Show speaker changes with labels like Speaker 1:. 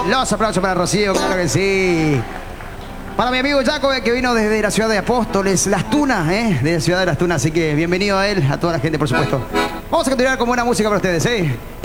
Speaker 1: Los aplausos para Rocío, claro que sí. Para mi amigo Jaco, que vino desde la ciudad de Apóstoles, Las Tunas, de la ciudad de Las Tunas. Así que bienvenido a él, a toda la gente, por supuesto. Vamos a continuar con buena música para ustedes,